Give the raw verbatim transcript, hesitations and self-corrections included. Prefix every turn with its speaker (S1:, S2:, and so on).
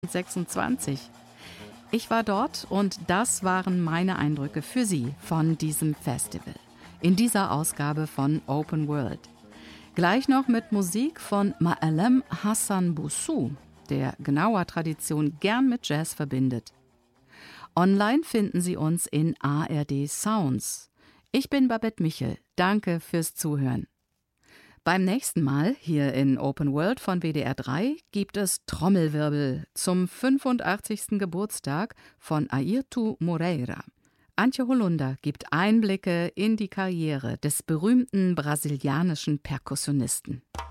S1: sechsundzwanzig. Ich war dort und das waren meine Eindrücke für Sie von diesem Festival. In dieser Ausgabe von Open World. Gleich noch mit Musik von Ma'alem Hassan Boussou, der genauer Tradition gern mit Jazz verbindet. Online finden Sie uns in A R D Sounds. Ich bin Babette Michel. Danke fürs Zuhören. Beim nächsten Mal hier in Open World von W D R drei gibt es Trommelwirbel zum fünfundachtzigsten Geburtstag von Airto Moreira. Antje Holunder gibt Einblicke in die Karriere des berühmten brasilianischen Perkussionisten.